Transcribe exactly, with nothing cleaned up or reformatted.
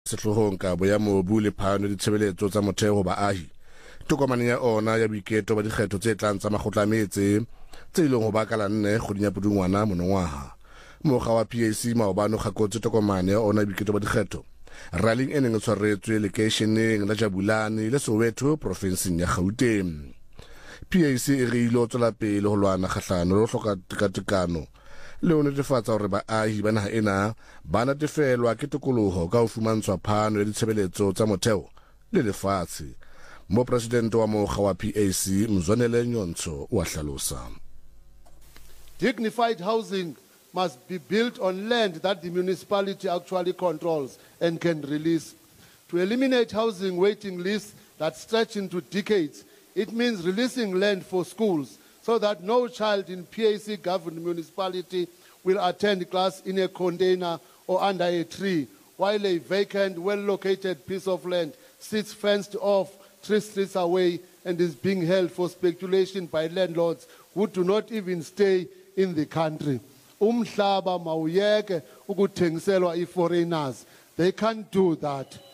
Setlohong Kabo ya mobu le phano le ditshebeletso tsa motheo baahi. Tokomane ya ona ya boiketo ba dikgetho tse tlang tsa makgotla a metse tse ileng ho ba ka la nne kgweding ya Pudungwana monongwaha. Mokga wa P A C maobane o kgakotse tokomane ya ona ya boiketo ba dikgetho. Rallying e neng e tshwaretswe lekeisheneng la Jabulani le Soweto provinseng ya Gauteng. P A C e re ile ho tswela pele ho lwana kgahlano le ho hloka tekatekano le ho netefatsa hore baahi ba naha ena ba natefelwa ke tokoloho ka ho fumantshwa phano ya ditshebeletso tsa motheo le lefatshe. Mo president wa mokga wa P A C Mzwanele Nyonso wa hlalosa. Dignified housing must be built on land that the municipality actually controls and can release. To eliminate housing waiting lists that stretch into decades, it means releasing land for schools so that no child in P A C-governed municipality will attend class in a container or under a tree, while a vacant, well-located piece of land sits fenced off three streets away and is being held for speculation by landlords who do not even stay in the country. Umhlaba mawuyeke ukuthengiselwa i-foreigners. They can't do that.